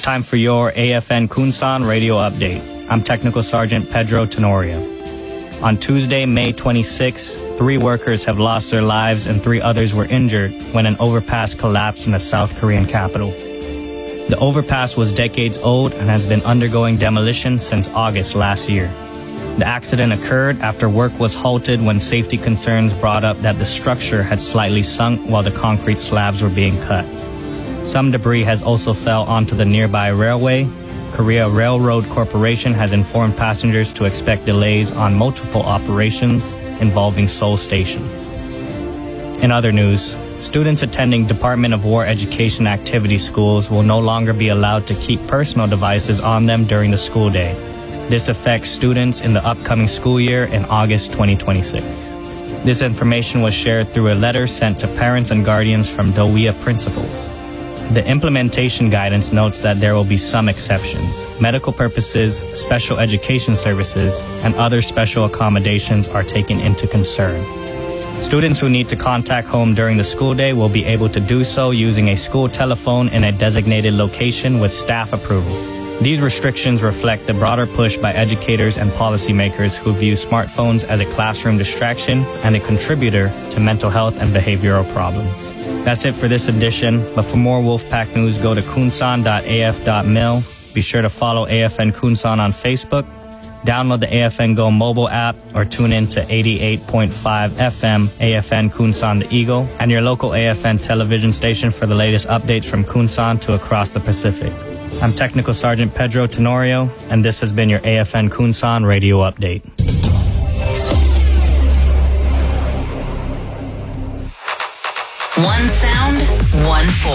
It's time for your AFN Kunsan radio update. I'm Technical Sergeant Pedro Tenorio. On Tuesday, May 26, 3 workers have lost their lives and 3 others were injured when an overpass collapsed in the South Korean capital. The overpass was decades old and has been undergoing demolition since August last year. The accident occurred after work was halted when safety concerns brought up that the structure had slightly sunk while the concrete slabs were being cut. Some debris has also fell onto the nearby railway. Korea Railroad Corporation has informed passengers to expect delays on multiple operations involving Seoul Station. In other news, students attending Department of War Education activity schools will no longer be allowed to keep personal devices on them during the school day. This affects students in the upcoming school year in August 2026. This information was shared through a letter sent to parents and guardians from DOEA principals. The implementation guidance notes that there will be some exceptions. Medical purposes, special education services, and other special accommodations are taken into concern. Students who need to contact home during the school day will be able to do so using a school telephone in a designated location with staff approval. These restrictions reflect the broader push by educators and policymakers who view smartphones as a classroom distraction and a contributor to mental health and behavioral problems. That's it for this edition, but for more Wolfpack news, go to kunsan.af.mil. Be sure to follow AFN Kunsan on Facebook, download the AFN Go mobile app, or tune in to 88.5 FM AFN Kunsan the Eagle and your local AFN television station for the latest updates from Kunsan to across the Pacific. I'm Technical Sergeant Pedro Tenorio, and this has been your AFN Kunsan radio update. One sound, one force.